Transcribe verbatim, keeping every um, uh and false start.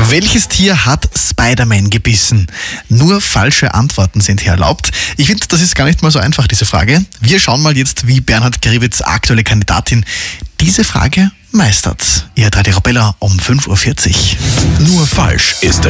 Welches Tier hat Spider-Man gebissen? Nur falsche Antworten sind hier erlaubt. Ich finde, das ist gar nicht mal so einfach, diese Frage. Wir schauen mal jetzt, wie Bernhard Grewitz, aktuelle Kandidatin, diese Frage meistert. Ihr hört Radio Arabella um fünf Uhr vierzig. Nur falsch ist